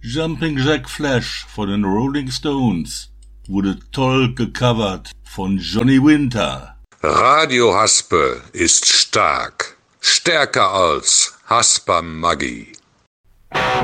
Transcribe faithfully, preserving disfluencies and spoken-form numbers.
Jumping Jack Flash von den Rolling Stones wurde toll gecovert von Johnny Winter. Radio Haspe ist stark, stärker als Hasper Maggi.